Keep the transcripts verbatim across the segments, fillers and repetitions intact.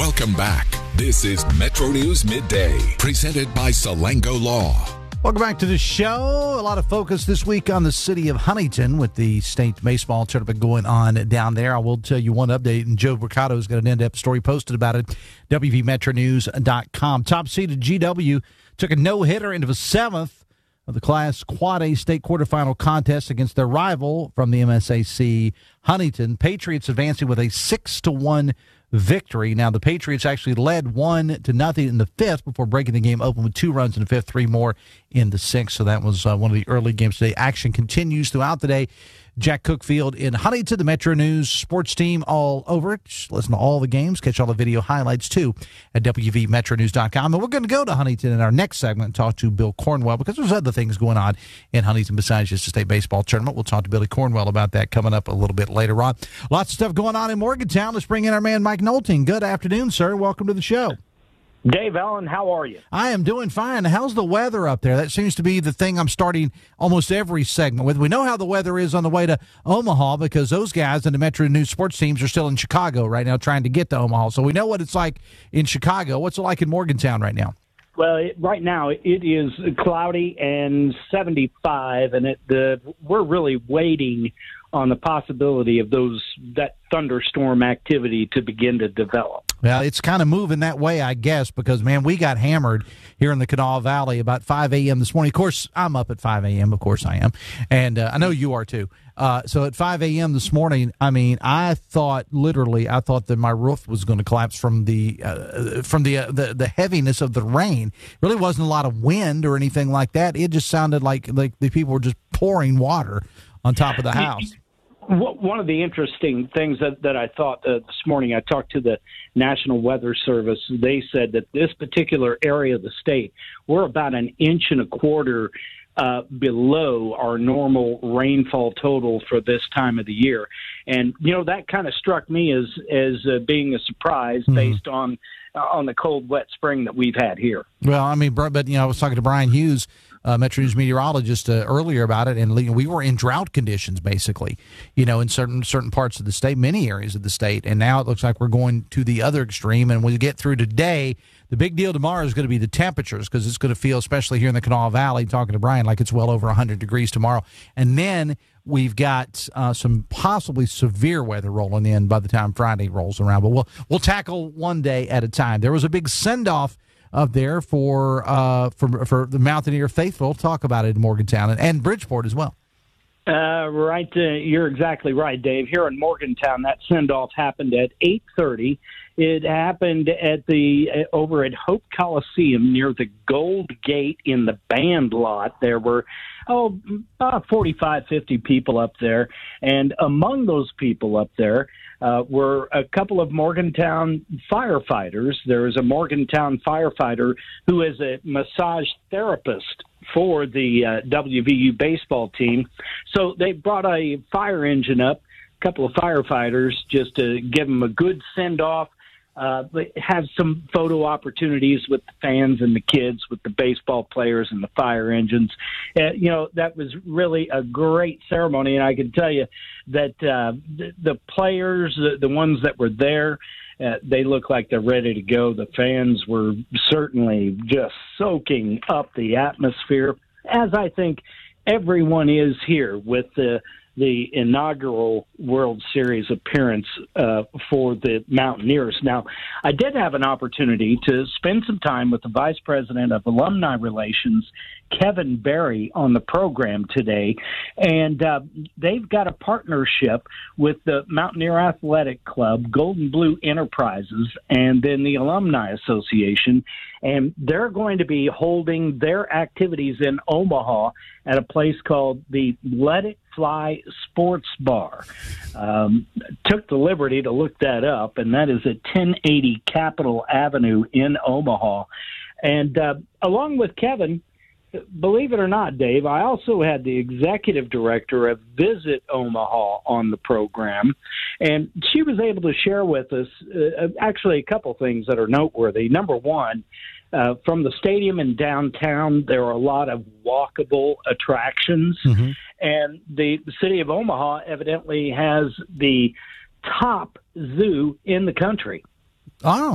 Welcome back. This is Metro News Midday, presented by Salango Law. Welcome back to the show. A lot of focus this week on the city of Huntington with the state baseball tournament going on down there. I will tell you one update, and Joe Mercado has got an in-depth story posted about it, W V Metro News dot com. Top-seeded G W took a no-hitter into the seventh of the Class Quad A state quarterfinal contest against their rival from the M S A C, Huntington. Patriots advancing with a six to one victory. Now, the Patriots actually led one to nothing in the fifth before breaking the game open with two runs in the fifth, three more in the sixth. So that was uh, one of the early games today. Action continues throughout the day. Jack Cook Field in Huntington, the Metro News sports team all over it. Just listen to all the games. Catch all the video highlights, too, at W V Metro News dot com. And we're going to go to Huntington in our next segment and talk to Bill Cornwell, because there's other things going on in Huntington besides just the state baseball tournament. We'll talk to Billy Cornwell about that coming up a little bit later on. Lots of stuff going on in Morgantown. Let's bring in our man, Mike Nolting. Good afternoon, sir. Welcome to the show. Dave Allen, how are you? I am doing fine. How's the weather up there? That seems to be the thing I'm starting almost every segment with. We know how the weather is on the way to Omaha because those guys in the Metro News sports teams are still in Chicago right now trying to get to Omaha. So we know what it's like in Chicago. What's it like in Morgantown right now? Well, it, right now it is cloudy and seventy-five, and it, the, we're really waiting on the possibility of those that thunderstorm activity to begin to develop. Well, it's kind of moving that way, I guess, because, man, we got hammered here in the Kanawha Valley about five a.m. this morning. Of course, I'm up at five a.m. Of course I am. And uh, I know you are, too. Uh, so at five a.m. this morning, I mean, I thought, literally, I thought that my roof was going to collapse from the uh, from the, uh, the the heaviness of the rain. Really wasn't a lot of wind or anything like that. It just sounded like, like the people were just pouring water on top of the house. One of the interesting things that, that I thought uh, this morning, I talked to the National Weather Service. They said that this particular area of the state, we're about an inch and a quarter uh, below our normal rainfall total for this time of the year. And, you know, that kind of struck me as, as uh, being a surprise mm-hmm. based on uh, on the cold, wet spring that we've had here. Well, I mean, but, you know, I was talking to Brian Hughes, Uh, Metro News meteorologist, uh, earlier about it, and we were in drought conditions, basically, you know, in certain certain parts of the state, many areas of the state, and now it looks like we're going to the other extreme, and when we get through today, the big deal tomorrow is going to be the temperatures, because it's going to feel, especially here in the Kanawha Valley, talking to Brian, like it's well over one hundred degrees tomorrow, and then we've got uh, some possibly severe weather rolling in by the time Friday rolls around, but we'll, we'll tackle one day at a time. There was a big send-off up there for uh, for for the Mountaineer faithful. Talk about it in Morgantown and, and Bridgeport as well. Uh, right, uh, you're exactly right, Dave. Here in Morgantown, that send-off happened at eight thirty. It happened at the uh, over at Hope Coliseum near the Gold Gate in the band lot. There were oh about forty-five, fifty people up there, and among those people up there uh, were a couple of Morgantown firefighters. There is a Morgantown firefighter who is a massage therapist for the uh, W V U baseball team. So they brought a fire engine up, a couple of firefighters, just to give them a good send-off, uh, have some photo opportunities with the fans and the kids, with the baseball players and the fire engines. Uh, you know, that was really a great ceremony, and I can tell you that uh, the, the players, the, the ones that were there, Uh, they look like they're ready to go. The fans were certainly just soaking up the atmosphere, as I think everyone is here with the the inaugural World Series appearance uh, for the Mountaineers. Now, I did have an opportunity to spend some time with the Vice President of Alumni Relations, Kevin Berry, on the program today, and uh, they've got a partnership with the Mountaineer Athletic Club, Golden Blue Enterprises, and then the Alumni Association, and they're going to be holding their activities in Omaha at a place called the Let It Fly Sports Bar. Um, took the liberty to look that up, and that is at ten eighty Capitol Avenue in Omaha. And uh, along with Kevin, believe it or not, Dave, I also had the executive director of Visit Omaha on the program, and she was able to share with us uh, actually a couple things that are noteworthy. Number one, uh, from the stadium in downtown, there are a lot of walkable attractions, mm-hmm. and the city of Omaha evidently has the top zoo in the country. Oh,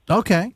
Okay.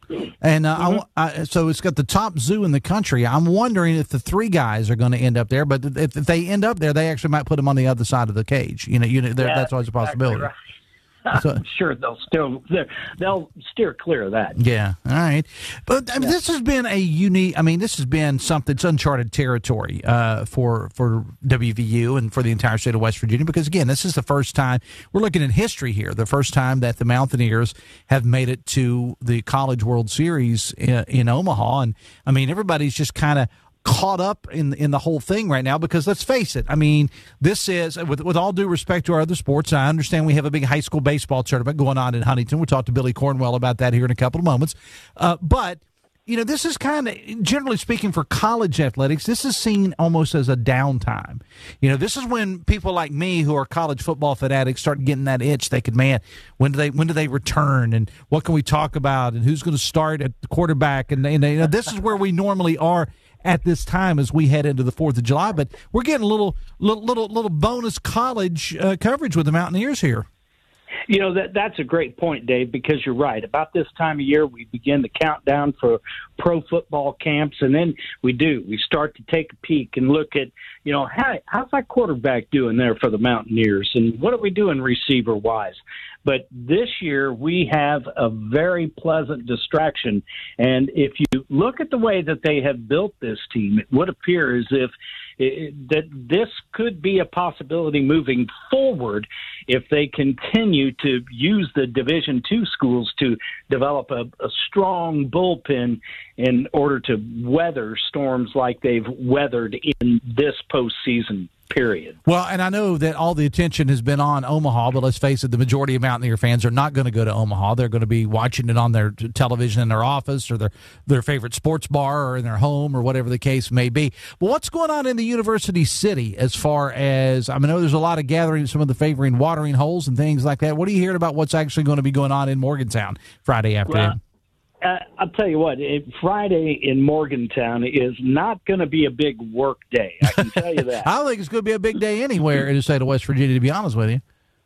And uh, Mm-hmm. I, I, so it's got the top zoo in the country. I'm wondering if the three guys are going to end up there, but if, if they end up there, they actually might put them on the other side of the cage. You know, you know, Yeah, that's always a possibility. Exactly right. So, I'm sure they'll still they'll steer clear of that. yeah, all right. But I mean, this has been a unique. I mean, this has been something. It's uncharted territory uh, for for W V U and for the entire state of West Virginia. Because again, this is the first time we're looking at history here. The first time that the Mountaineers have made it to the College World Series in, in Omaha, and I mean, everybody's just kind of caught up in in the whole thing right now, because let's face it, I mean, this is, with with all due respect to our other sports, and I understand we have a big high school baseball tournament going on in Huntington. We'll talk to Billy Cornwell about that here in a couple of moments. Uh, but, you know, this is kind of, generally speaking, for college athletics, this is seen almost as a downtime. You know, this is when people like me who are college football fanatics start getting that itch. They could, man, when do they when do they return, and what can we talk about, and who's going to start at the quarterback, and, and you know, this is where we normally are at this time as we head into the fourth of July, but we're getting a little little little, little bonus college uh, coverage with the Mountaineers here. You know, that that's a great point, Dave, because you're right. About this time of year, we begin the countdown for pro football camps, and then we do. We start to take a peek and look at, you know, how, how's that quarterback doing there for the Mountaineers, and what are we doing receiver-wise? But this year, we have a very pleasant distraction. And if you look at the way that they have built this team, it would appear as if it, that this could be a possibility moving forward if they continue to use the Division two schools to develop a, a strong bullpen in order to weather storms like they've weathered in this postseason period. Well, and I know that all the attention has been on Omaha, but let's face it, the majority of Mountaineer fans are not going to go to Omaha. They're going to be watching it on their t- television in their office or their, their favorite sports bar or in their home or whatever the case may be. But what's going on in the University City as far as, I mean, I know there's a lot of gatherings, some of the favoring watering holes and things like that. What are you hearing about what's actually going to be going on in Morgantown Friday afternoon? Well, Uh, I'll tell you what, it, Friday in Morgantown is not going to be a big work day. I can tell you that. I don't think it's going to be a big day anywhere in the state of West Virginia, to be honest with you.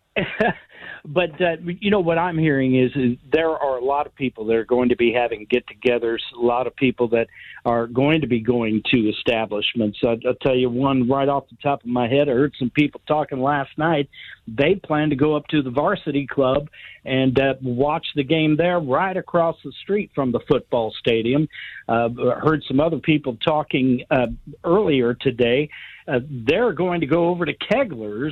But, uh, you know, what I'm hearing is, is there are a lot of people that are going to be having get-togethers, a lot of people that are going to be going to establishments. I'll, I'll tell you one right off the top of my head. I heard some people talking last night. They plan to go up to the varsity club and uh, watch the game there right across the street from the football stadium. Uh, I heard some other people talking uh, earlier today. Uh, they're going to go over to Kegler's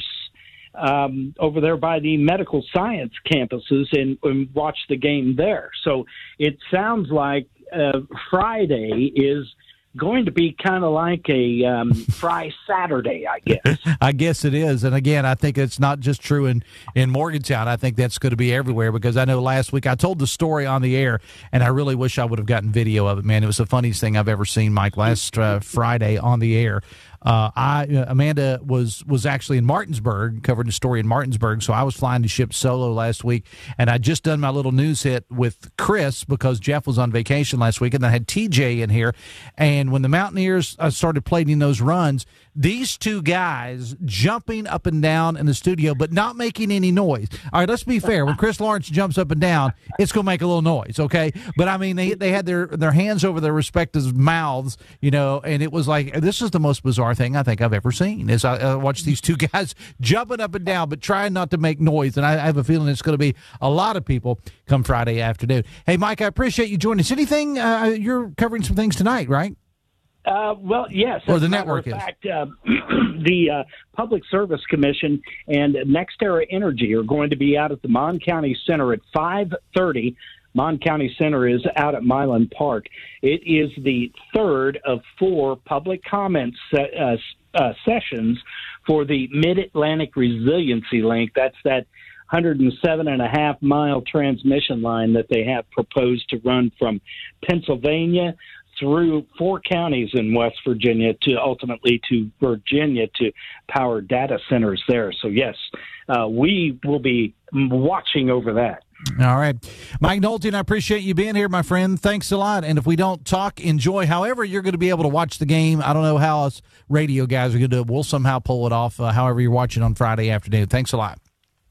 Um, over there by the medical science campuses and, and watch the game there. So it sounds like uh, Friday is going to be kind of like a um, Fry Saturday, I guess. I guess it is. And again, I think it's not just true in, in Morgantown. I think that's going to be everywhere, because I know last week I told the story on the air, and I really wish I would have gotten video of it, man. It was the funniest thing I've ever seen, Mike, last uh, Friday on the air. Uh, I uh, Amanda was was actually in Martinsburg, covering the story in Martinsburg, so I was flying to ship solo last week, and I just done my little news hit with Chris because Jeff was on vacation last week, and I had T J in here, and when the Mountaineers uh, started playing those runs, these two guys jumping up and down in the studio, but not making any noise. All right, let's be fair. When Chris Lawrence jumps up and down, it's going to make a little noise, okay? But, I mean, they they had their, their hands over their respective mouths, you know, and it was like, this is the most bizarre thing I think I've ever seen, is I, I watched these two guys jumping up and down, but trying not to make noise, and I, I have a feeling it's going to be a lot of people come Friday afternoon. Hey, Mike, I appreciate you joining us. Anything, uh, you're covering some things tonight, right? Uh, well, yes. Or the network is. In fact, uh, the uh, Public Service Commission and NextEra Energy are going to be out at the Mon County Center at five thirty. Mon County Center is out at Milan Park. It is the third of four public comment se- uh, uh, sessions for the Mid-Atlantic Resiliency Link. That's that one hundred seven and a half mile transmission line that they have proposed to run from Pennsylvania through four counties in West Virginia to ultimately to Virginia to power data centers there. So, yes, uh, we will be watching over that. All right. Mike Nolte, I appreciate you being here, my friend. Thanks a lot. And if we don't talk, enjoy. However, you're going to be able to watch the game. I don't know how us radio guys are going to do it. We'll somehow pull it off, uh, however you're watching on Friday afternoon. Thanks a lot.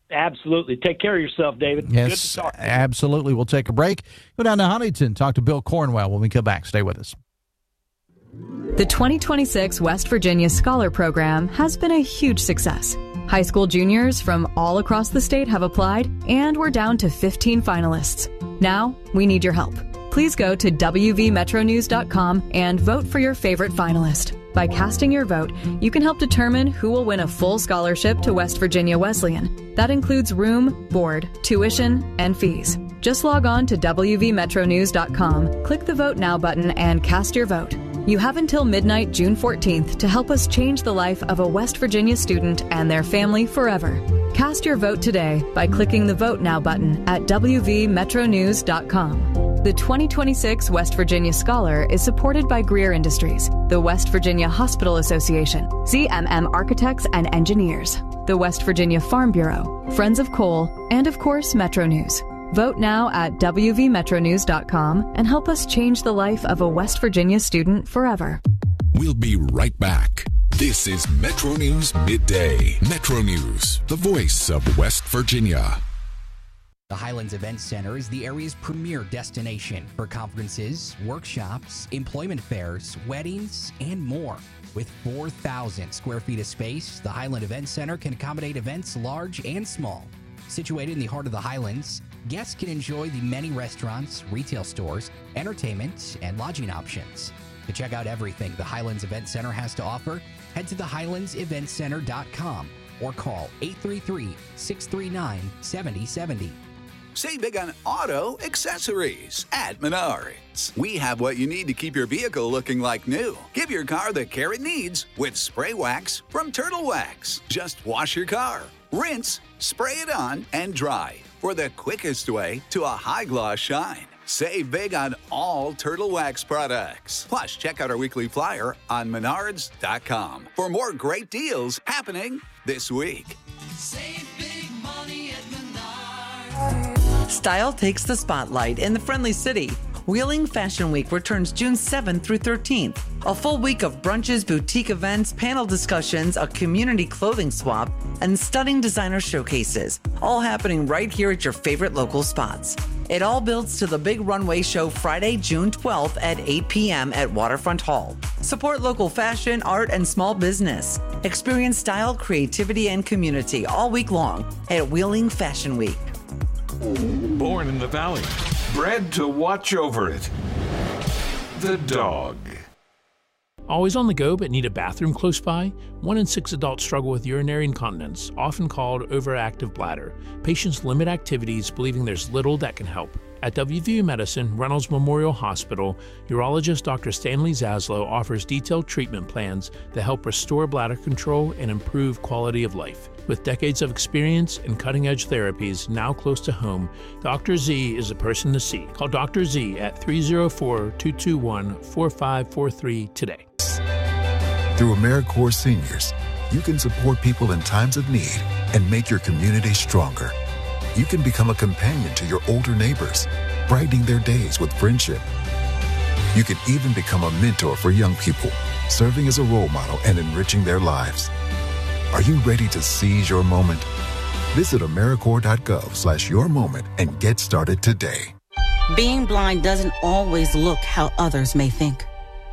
Absolutely. Take care of yourself, David. Yes, Good to talk. absolutely. We'll take a break. Go down to Huntington, talk to Bill Cornwell when we come back. Stay with us. The twenty twenty-six West Virginia Scholar Program has been a huge success. High school juniors from all across the state have applied, and we're down to fifteen finalists. Now, we need your help. Please go to W V metro news dot com and vote for your favorite finalist. By casting your vote, you can help determine who will win a full scholarship to West Virginia Wesleyan. That includes room, board, tuition, and fees. Just log on to W V metro news dot com, click the Vote Now button, and cast your vote. You have until midnight, June fourteenth, to help us change the life of a West Virginia student and their family forever. Cast your vote today by clicking the Vote Now button at W V metro news dot com. The twenty twenty-six West Virginia Scholar is supported by Greer Industries, the West Virginia Hospital Association, Z M M Architects and Engineers, the West Virginia Farm Bureau, Friends of Coal, and of course, Metro News. Vote now at W V metro news dot com and help us change the life of a West Virginia student forever. We'll be right back. This is Metro News Midday. Metro News, the voice of West Virginia. The Highlands Event Center is the area's premier destination for conferences, workshops, employment fairs, weddings, and more. With four thousand square feet of space, the Highland Event Center can accommodate events large and small. Situated in the heart of the Highlands, guests can enjoy the many restaurants, retail stores, entertainment, and lodging options. To check out everything the Highlands Event Center has to offer, head to the highlands event center dot com or call eight three three, six three nine, seven zero seven zero. Save big on auto accessories at Menards. We have what you need to keep your vehicle looking like new. Give your car the care it needs with spray wax from Turtle Wax. Just wash your car, rinse, spray it on, and dry for the quickest way to a high gloss shine. Save big on all Turtle Wax products. Plus, check out our weekly flyer on menards dot com for more great deals happening this week. Save big money at Menards. Style takes the spotlight in the Friendly City. Wheeling Fashion Week returns June seventh through thirteenth. A full week of brunches, boutique events, panel discussions, a community clothing swap, and stunning designer showcases, all happening right here at your favorite local spots. It all builds to the big runway show Friday, June twelfth at eight p.m. at Waterfront Hall. Support local fashion, art, and small business. Experience style, creativity, and community all week long at Wheeling Fashion Week. Born in the Valley, bred to watch over it. The dog. Always on the go but need a bathroom close by? One in six adults struggle with urinary incontinence, often called overactive bladder. Patients limit activities, believing there's little that can help. At W V U Medicine, Reynolds Memorial Hospital, urologist Doctor Stanley Zaslow offers detailed treatment plans that help restore bladder control and improve quality of life. With decades of experience and cutting-edge therapies now close to home, Doctor Z is the person to see. Call Doctor Z at three oh four, two two one, four five four three today. Through AmeriCorps Seniors, you can support people in times of need and make your community stronger. You can become a companion to your older neighbors, brightening their days with friendship. You can even become a mentor for young people, serving as a role model and enriching their lives. Are you ready to seize your moment? Visit AmeriCorps.gov slash your moment and get started today. Being blind doesn't always look how others may think.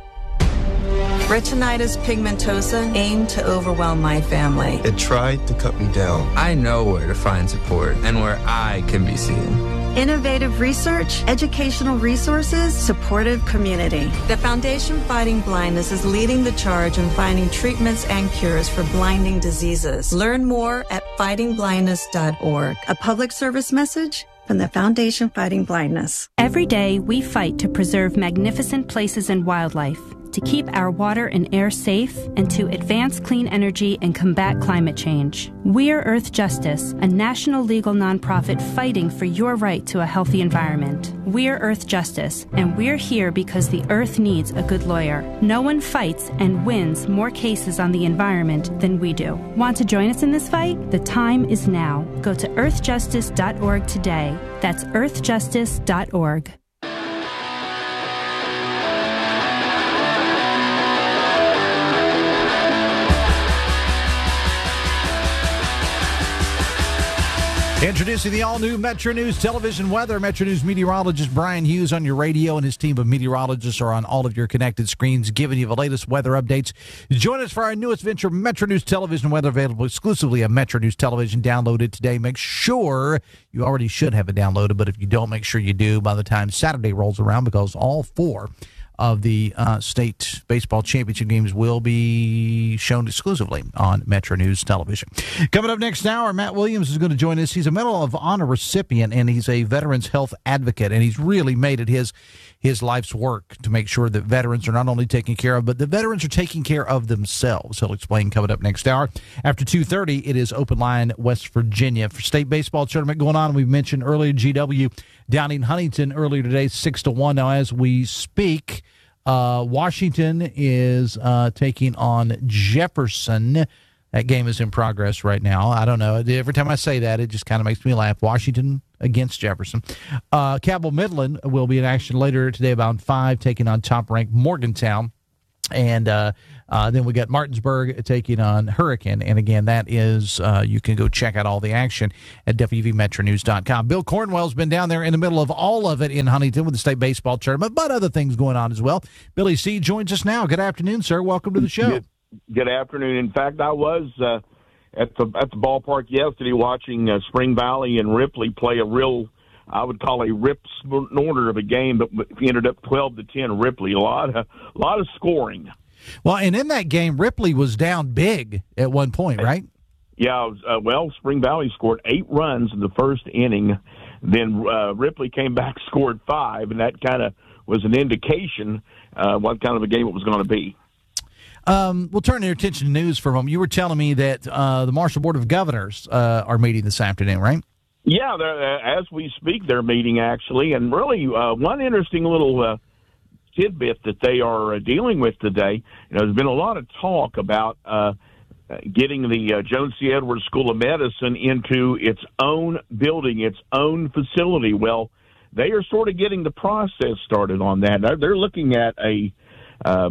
Retinitis pigmentosa aimed to overwhelm my family. It tried to cut me down. I know where to find support and where I can be seen. Innovative research, educational resources, supportive community. The Foundation Fighting Blindness is leading the charge in finding treatments and cures for blinding diseases. Learn more at fighting blindness dot org. A public service message from the Foundation Fighting Blindness. Every day, we fight to preserve magnificent places and wildlife, to keep our water and air safe, and to advance clean energy and combat climate change. We're Earth Justice, a national legal nonprofit fighting for your right to a healthy environment. We're Earth Justice, and we're here because the Earth needs a good lawyer. No one fights and wins more cases on the environment than we do. Want to join us in this fight? The time is now. Go to earth justice dot org today. That's earth justice dot org. Introducing the all-new Metro News television weather. Metro News meteorologist Brian Hughes on your radio, and his team of meteorologists are on all of your connected screens, giving you the latest weather updates. Join us for our newest venture, Metro News television weather, available exclusively on Metro News Television. Download it today. Make sure you already should have it downloaded, but if you don't, make sure you do by the time Saturday rolls around, because all four of the uh, state baseball championship games will be shown exclusively on Metro News Television. Coming up next hour, Matt Williams is going to join us. He's a Medal of Honor recipient, and he's a veterans health advocate, and he's really made it his his life's work to make sure that veterans are not only taken care of, but the veterans are taking care of themselves. He'll explain coming up next hour. After two thirty, it is Open Line West Virginia. For state baseball tournament going on, we mentioned earlier G W down in Huntington earlier today, six to one. Now, as we speak, uh, Washington is uh, taking on Jefferson. That game is in progress right now. I don't know. Every time I say that, it just kind of makes me laugh. Washington against Jefferson. Uh, Cabell Midland will be in action later today about five, taking on top-ranked Morgantown. And uh, uh, then we got Martinsburg taking on Hurricane. And, again, that is uh, you can go check out all the action at W V Metro News dot com. Bill Cornwell's been down there in the middle of all of it in Huntington with the state baseball tournament, but other things going on as well. Billy C. joins us now. Good afternoon, sir. Welcome to the show. Good, good afternoon. In fact, I was uh, at the at the ballpark yesterday watching uh, Spring Valley and Ripley play a real, I would call a rip snorter of a game, but we ended up twelve to ten Ripley. A lot of, a lot of scoring. Well, and in that game, Ripley was down big at one point, right? Yeah, uh, well, Spring Valley scored eight runs in the first inning. Then uh, Ripley came back, scored five, and that kind of was an indication uh, what kind of a game it was going to be. Um, we'll turn your attention to news for a moment. You were telling me that uh, the Marshall Board of Governors uh, are meeting this afternoon, right? Yeah, uh, as we speak, they're meeting, actually. And really, uh, one interesting little uh, tidbit that they are uh, dealing with today, you know, there's been a lot of talk about uh, getting the uh, Joan C. Edwards School of Medicine into its own building, its own facility. Well, they are sort of getting the process started on that. They're, they're looking at a uh,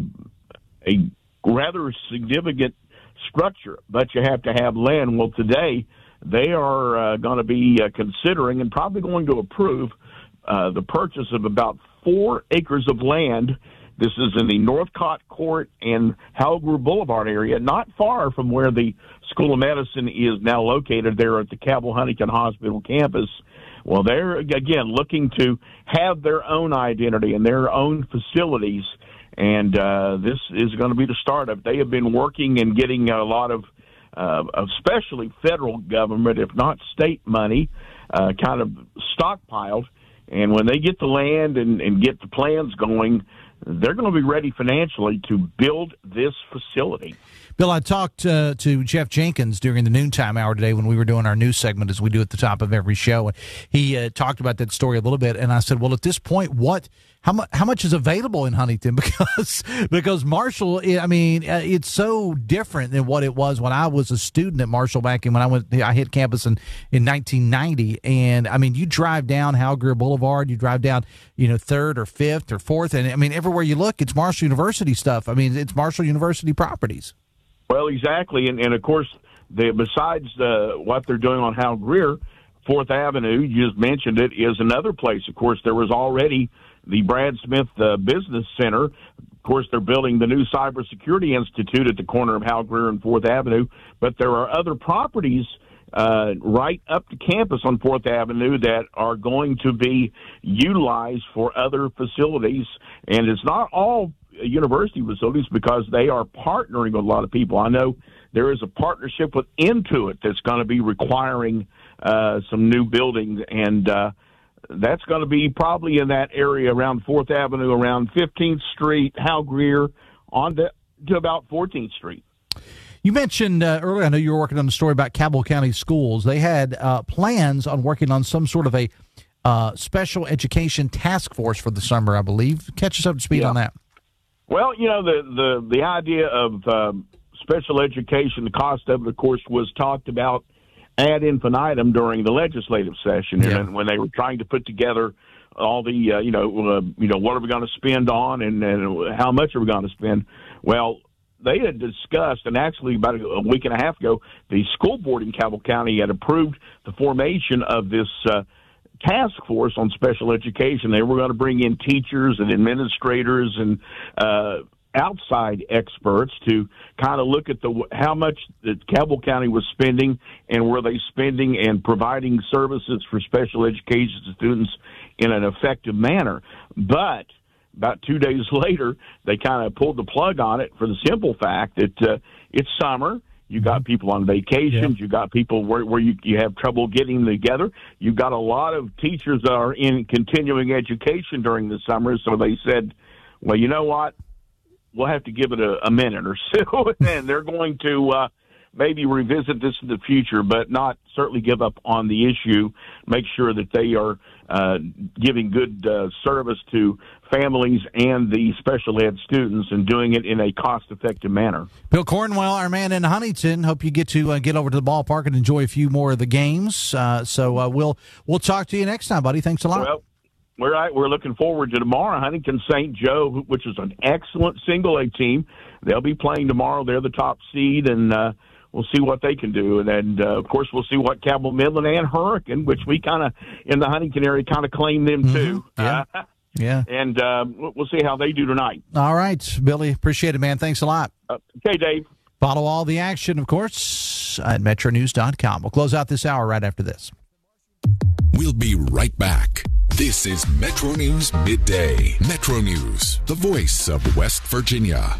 a rather significant structure, but you have to have land. Well, today they are uh, going to be uh, considering and probably going to approve uh, the purchase of about four acres of land. This is in the Northcott Court and Hal Greer Boulevard area, not far from where the School of Medicine is now located there at the Cabell Huntington Hospital campus. Well, they're, again, looking to have their own identity and their own facilities, and uh, this is going to be the start of it. They have been working and getting a lot of, uh, especially federal government, if not state money, uh, kind of stockpiled. And when they get the land and, and get the plans going, they're going to be ready financially to build this facility. Bill, I talked uh, to Jeff Jenkins during the noontime hour today when we were doing our news segment, as we do at the top of every show. He uh, talked about that story a little bit, and I said, well, at this point, what how much how much is available in Huntington? Because because Marshall, I mean, uh, it's so different than what it was when I was a student at Marshall back in when I went I hit campus in, in nineteen ninety. And I mean, you drive down Hal Greer Boulevard, you drive down, you know, third or fifth or fourth, and I mean, everywhere you look, it's Marshall University stuff. I mean, it's Marshall University properties. Well, exactly, and, and of course, the, besides uh, what they're doing on Hal Greer, Fourth Avenue, you just mentioned it, is another place. Of course, there was already the Brad Smith uh, Business Center. Of course, they're building the new Cybersecurity Institute at the corner of Hal Greer and Fourth Avenue, but there are other properties uh, right up to campus on Fourth Avenue that are going to be utilized for other facilities, and it's not all university facilities because they are partnering with a lot of people. I know there is a partnership with Intuit that's going to be requiring uh, some new buildings, and uh, that's going to be probably in that area around Fourth Avenue, around fifteenth Street, Hal Greer, on to, to about fourteenth Street. You mentioned uh, earlier, I know you were working on a story about Cabell County Schools. They had uh, plans on working on some sort of a uh, special education task force for the summer, I believe. Catch us up to speed yeah. on that. Well, you know, the, the, the idea of um, special education, the cost of it, of course, was talked about ad infinitum during the legislative session, yeah. and when they were trying to put together all the, uh, you know, uh, you know, what are we going to spend on and, and how much are we going to spend? Well, they had discussed, and actually about a week and a half ago, the school board in Cabell County had approved the formation of this uh, task force on special education. They were going to bring in teachers and administrators and uh, outside experts to kind of look at the how much that Cabell County was spending and were they spending and providing services for special education students in an effective manner. But about two days later, they kind of pulled the plug on it for the simple fact that uh, it's summer. You got people on vacations. Yeah. You got people where, where you, you have trouble getting together. You've got a lot of teachers that are in continuing education during the summer. So they said, well, you know what? We'll have to give it a, a minute or so. And they're going to uh, maybe revisit this in the future, but not certainly give up on the issue. Make sure that they are uh, giving good uh, service to families and the special ed students and doing it in a cost-effective manner. Bill Cornwell, our man in Huntington. Hope you get to uh, get over to the ballpark and enjoy a few more of the games. Uh, so uh, we'll we'll talk to you next time, buddy. Thanks a lot. Well, we're right. We're looking forward to tomorrow. Huntington Saint Joe, which is an excellent single A team. They'll be playing tomorrow. They're the top seed, and uh, we'll see what they can do. And, and uh, of course, we'll see what Cabell Midland and Hurricane, which we kind of, in the Huntington area, kind of claim them mm-hmm. too. Yeah. Uh, yeah. And uh, we'll see how they do tonight. All right, Billy. Appreciate it, man. Thanks a lot. Uh, okay, Dave. Follow all the action, of course, at metro news dot com. We'll close out this hour right after this. We'll be right back. This is Metro News Midday. Metro News, the voice of West Virginia.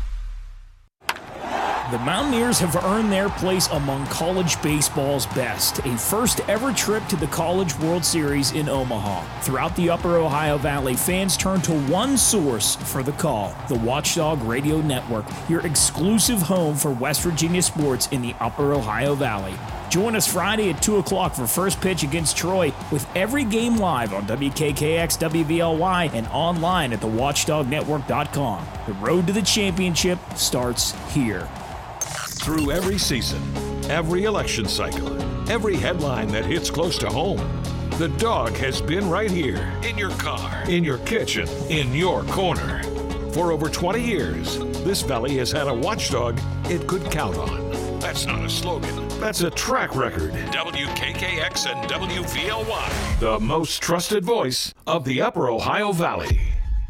The Mountaineers have earned their place among college baseball's best. A first ever trip to the College World Series in Omaha. Throughout the Upper Ohio Valley, fans turn to one source for the call, the Watchdog Radio Network, your exclusive home for West Virginia sports in the Upper Ohio Valley. Join us Friday at two o'clock for first pitch against Troy, with every game live on W K K X W V L Y and online at the watchdog network dot com. The road to the championship starts here. Through every season, every election cycle, every headline that hits close to home, the Dog has been right here, in your car, in your kitchen, in your corner. For over twenty years, this valley has had a watchdog it could count on. That's not a slogan, that's a track record. W K K X and W V L Y, the most trusted voice of the Upper Ohio Valley.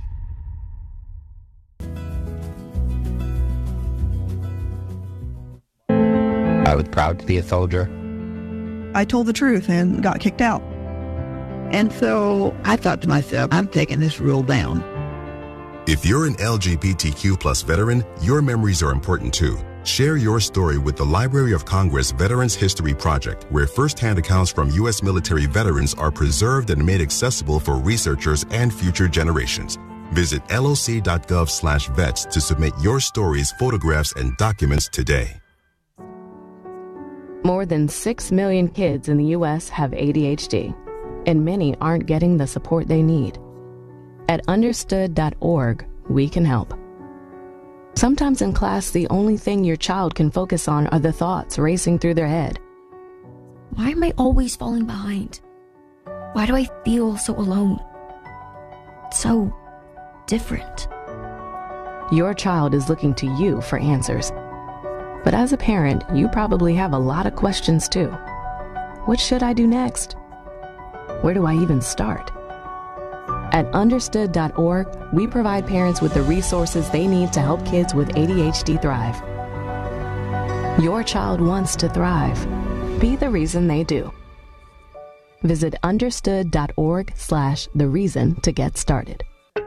I was proud to be a soldier. I told the truth and got kicked out. And so I thought to myself, I'm taking this rule down. If you're an L G B T Q plus veteran, your memories are important too. Share your story with the Library of Congress Veterans History Project, where firsthand accounts from U S military veterans are preserved and made accessible for researchers and future generations. Visit L O C dot gov slash vets to submit your stories, photographs, and documents today. More than six million kids in the U S have A D H D, and many aren't getting the support they need. At understood dot org, we can help. Sometimes in class, the only thing your child can focus on are the thoughts racing through their head. Why am I always falling behind? Why do I feel so alone? So different. Your child is looking to you for answers. But as a parent, you probably have a lot of questions too. What should I do next? Where do I even start? At understood dot org, we provide parents with the resources they need to help kids with A D H D thrive. Your child wants to thrive. Be the reason they do. Visit understood dot org slash the reason to get started.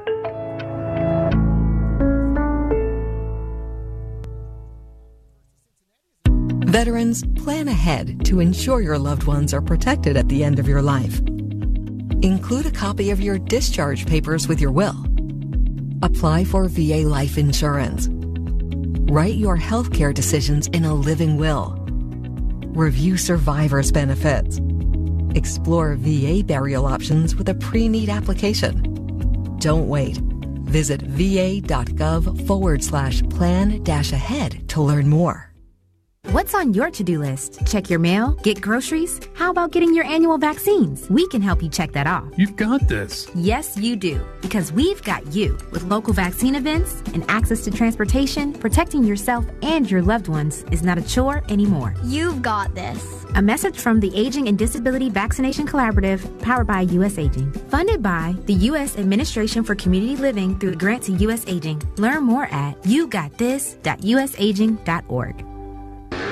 Veterans, plan ahead to ensure your loved ones are protected at the end of your life. Include a copy of your discharge papers with your will. Apply for V A life insurance. Write your healthcare decisions in a living will. Review survivor's benefits. Explore V A burial options with a pre-need application. Don't wait. Visit V A dot gov forward slash plan dash ahead to learn more. What's on your to-do list? Check your mail? Get groceries? How about getting your annual vaccines? We can help you check that off. You've got this. Yes, you do. Because we've got you. With local vaccine events and access to transportation, protecting yourself and your loved ones is not a chore anymore. You've got this. A message from the Aging and Disability Vaccination Collaborative, powered by U S Aging. Funded by the U S Administration for Community Living through a grant to U S Aging. Learn more at you got this dot u s aging dot org.